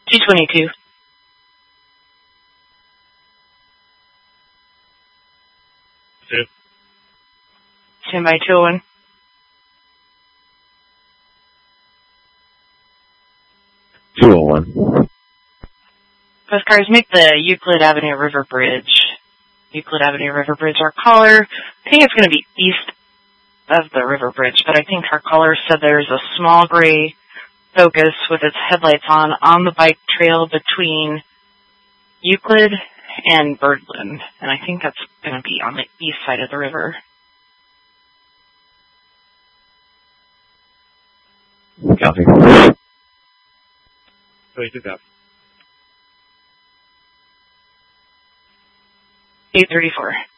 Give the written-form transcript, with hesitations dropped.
222. Stand by 201. Both cars make the Euclid Avenue River Bridge. Euclid Avenue River Bridge. Our caller, I think it's going to be east of the river bridge, but I think our caller said there's a small gray Focus with its headlights on the bike trail between Euclid and Birdland, and I think that's going to be on the east side of the river. Copy. 22 copy. 834.